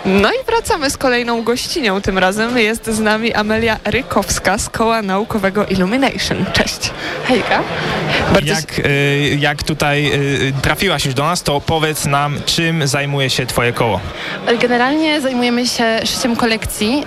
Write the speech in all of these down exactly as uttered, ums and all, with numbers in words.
No i wracamy z kolejną gościnią. Tym razem jest z nami Amelia Rykowska z Koła Naukowego Illumination. Cześć. Hejka. Bardzo... Jak, y, jak tutaj y, trafiłaś już do nas, to powiedz nam, czym zajmuje się twoje koło? Generalnie zajmujemy się szyciem kolekcji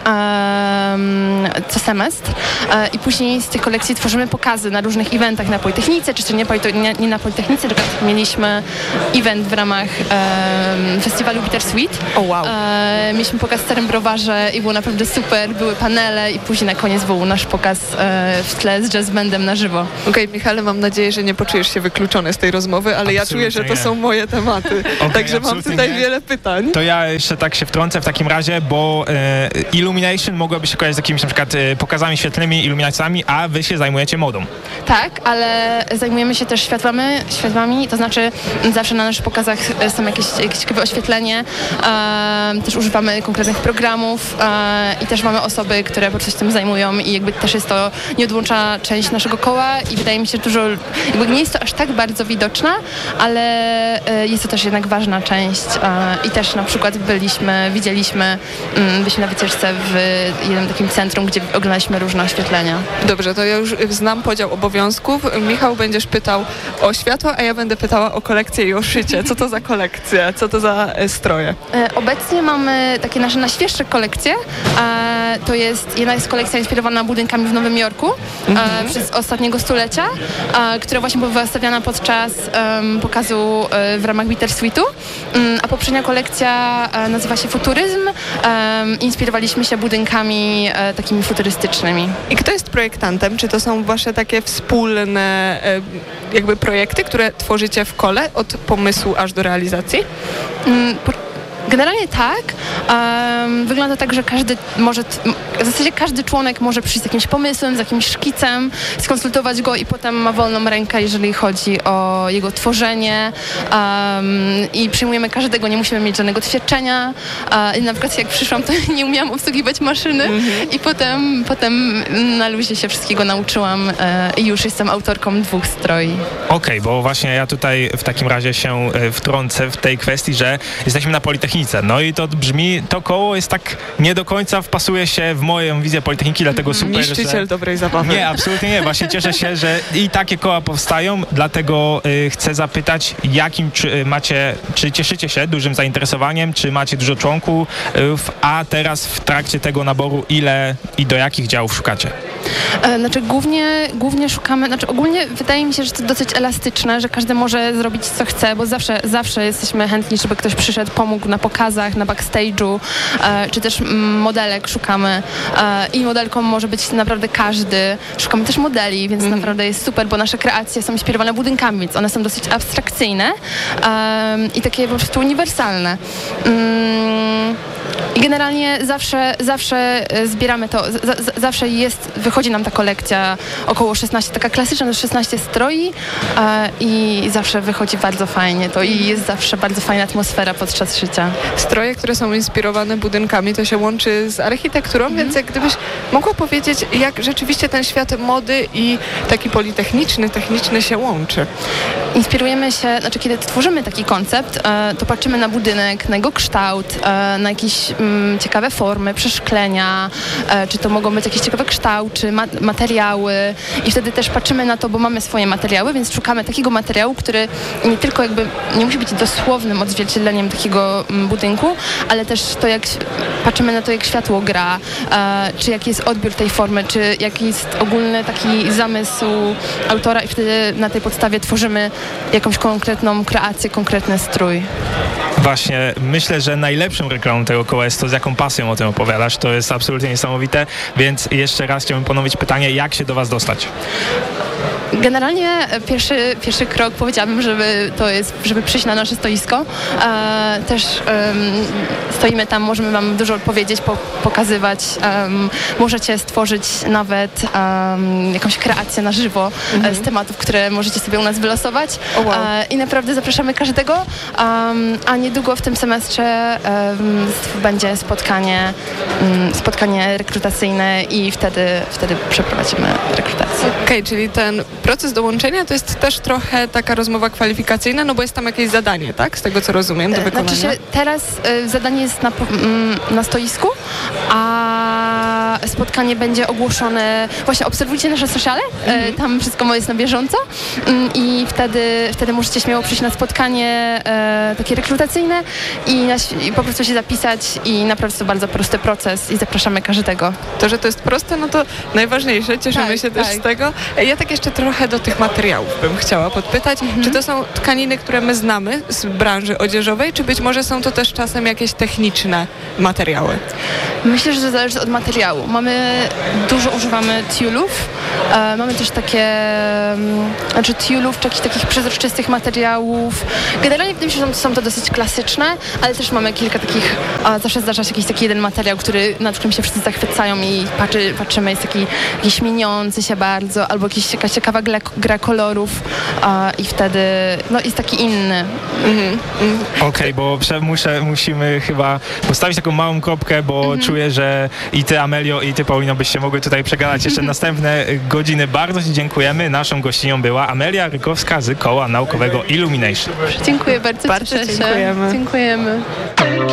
um, co semestr um, i później z tych kolekcji tworzymy pokazy na różnych eventach na Politechnice, czy, czy nie, nie, nie na Politechnice, na przykład mieliśmy event w ramach um, festiwalu Bittersweet. O oh, wow. Um, mieliśmy pokaz w Starym Browarze i było naprawdę super, były panele i później na koniec był nasz pokaz um, w tle z jazz bandem na żywo. Okej, okay, Michale, mam nadzieję, że nie poczujesz się wykluczony z tej rozmowy, ale absolutnie ja czuję, że to nie. są moje tematy, okay, także mam tutaj nie. wiele pytań. To ja jeszcze tak się wtrącę w takim razie, bo e, Illumination mogłaby się kojarzyć z jakimiś na przykład e, pokazami świetlnymi, iluminacjami, a wy się zajmujecie modą. Tak, ale zajmujemy się też światłami, światłami, to znaczy zawsze na naszych pokazach są jakieś, jakieś ciekawe oświetlenie, e, też używamy konkretnych programów e, i też mamy osoby, które po prostu się tym zajmują i jakby też jest to nieodłączna część naszego koła i wydaje mi się, że dużo, jakby nie jest to aż tak bardzo widoczna, ale e, jest to też jednak ważna część e, i też na przykład byliśmy, widzieliśmy, mm, byliśmy na wycieczce w jednym takim centrum, gdzie oglądaliśmy różne oświetlenia. Dobrze, to ja już znam podział obowiązków. Michał, będziesz pytał o światło, a ja będę pytała o kolekcję i o szycie. Co to za kolekcje? Co to za e, stroje? E, obecnie mamy takie nasze najświeższe kolekcje. E, to jest, jedna jest kolekcja inspirowana budynkami w Nowym Jorku mm-hmm. e, przez ostatniego stulecia, e, która właśnie była wystawiana podczas um, pokazu e, w ramach Bittersweetu, um, a poprzednia kolekcja e, nazywa się Futuryzm. Um, inspirowaliśmy się budynkami e, takimi futurystycznymi. I kto jest projektantem? Czy to są wasze takie wspólne e, jakby projekty, które tworzycie w kole od pomysłu aż do realizacji? Mm, po- Generalnie tak. Um, wygląda tak, że każdy może, w zasadzie każdy członek może przyjść z jakimś pomysłem, z jakimś szkicem, skonsultować go i potem ma wolną rękę, jeżeli chodzi o jego tworzenie um, i przyjmujemy każdego, nie musimy mieć żadnego doświadczenia. Uh, na przykład jak przyszłam, to nie umiałam obsługiwać maszyny mm-hmm. i potem, potem na luzie się wszystkiego nauczyłam uh, i już jestem autorką dwóch stroi. Okej, okay, bo właśnie ja tutaj w takim razie się wtrącę w tej kwestii, że jesteśmy na Politechnice. No i to brzmi, to koło jest tak nie do końca wpasuje się w moją wizję Politechniki, dlatego super, Niszczyciel że... dobrej zabawy. Nie, absolutnie nie. Właśnie cieszę się, że i takie koła powstają, dlatego y, chcę zapytać, jakim czy, y, macie, czy cieszycie się dużym zainteresowaniem, czy macie dużo członków, y, a teraz w trakcie tego naboru ile i do jakich działów szukacie? E, znaczy głównie, głównie szukamy, znaczy ogólnie wydaje mi się, że to dosyć elastyczne, że każdy może zrobić co chce, bo zawsze, zawsze jesteśmy chętni, żeby ktoś przyszedł, pomógł na pokazach, na backstage'u, e, czy też m, modelek szukamy e, i modelką może być naprawdę każdy. Szukamy też modeli, więc mm. naprawdę jest super, bo nasze kreacje są inspirowane budynkami, więc one są dosyć abstrakcyjne e, i takie po prostu uniwersalne. Mm. I generalnie zawsze, zawsze zbieramy to, z, z, zawsze jest, wychodzi nam ta kolekcja około szesnaście, taka klasyczna, szesnaście stroi e, i zawsze wychodzi bardzo fajnie to i jest zawsze bardzo fajna atmosfera podczas szycia. Stroje, które są inspirowane budynkami, to się łączy z architekturą, mm. więc jak gdybyś mogła powiedzieć, jak rzeczywiście ten świat mody i taki politechniczny, techniczny się łączy. Inspirujemy się, znaczy kiedy tworzymy taki koncept, e, to patrzymy na budynek, na jego kształt, e, na jakieś m, ciekawe formy, przeszklenia, e, czy to mogą być jakieś ciekawe kształty, ma- materiały i wtedy też patrzymy na to, bo mamy swoje materiały, więc szukamy takiego materiału, który nie tylko jakby nie musi być dosłownym odzwierciedleniem takiego m, budynku, ale też to jak patrzymy na to, jak światło gra, e, czy jaki jest odbiór tej formy, czy jaki jest ogólny taki zamysł autora i wtedy na tej podstawie tworzymy jakąś konkretną kreację, konkretny strój. Właśnie, myślę, że najlepszą reklamą tego koła jest to, z jaką pasją o tym opowiadasz. To jest absolutnie niesamowite, więc jeszcze raz chciałbym ponowić pytanie, jak się do was dostać? Generalnie pierwszy, pierwszy krok powiedziałabym, żeby to jest, żeby przyjść na nasze stoisko. E, też um, stoimy tam, możemy wam dużo powiedzieć, po, pokazywać. Um, możecie stworzyć nawet um, jakąś kreację na żywo mhm. z tematów, które możecie sobie u nas wylosować. Oh, wow. e, I naprawdę zapraszamy każdego. Um, a niedługo w tym semestrze um, będzie spotkanie, um, spotkanie rekrutacyjne i wtedy, wtedy przeprowadzimy rekrutację. Okej, okay, czyli ten proces dołączenia to jest też trochę taka rozmowa kwalifikacyjna, no bo jest tam jakieś zadanie, tak? Z tego co rozumiem, do wykonania. Znaczy się, teraz y, zadanie jest na, mm, na stoisku, a spotkanie będzie ogłoszone, właśnie obserwujcie nasze sociale, Mhm. y, tam wszystko jest na bieżąco y, i wtedy, wtedy możecie śmiało przyjść na spotkanie y, takie rekrutacyjne i, na, i po prostu się zapisać i naprawdę to bardzo prosty proces i zapraszamy każdego. To, że to jest proste, no to najważniejsze. Cieszymy Tak, się też tak. z tego. Ja tak jeszcze trochę do tych materiałów bym chciała podpytać. Mhm. Czy to są tkaniny, które my znamy z branży odzieżowej, czy być może są to też czasem jakieś techniczne materiały? Myślę, że to zależy od materiału. Mamy, dużo używamy tiulów, e, mamy też takie, mm, znaczy tiulów, czy jakichś takich przezroczystych materiałów. Generalnie wydaje mi się, że są, są to dosyć klasyczne, ale też mamy kilka takich, a zawsze zdarza się jakiś taki jeden materiał, który, nad którym się wszyscy zachwycają i patrzy, patrzymy, jest taki jakiś mieniący się bardzo, albo jakiś, jakaś ciekawa gra, gra kolorów a, i wtedy, no jest taki inny. Mhm. Mhm. Okej, okay, bo prze, muszę, musimy chyba postawić taką małą kropkę, bo Mhm. czuję, że i ty, Amelio, i ty, Paulino, byście mogły tutaj przegadać jeszcze następne godziny. Bardzo ci dziękujemy. Naszą gościnią była Amelia Rykowska z Koła Naukowego Illumination. Dziękuję bardzo. Bardzo cieszę się. dziękujemy. Dziękujemy.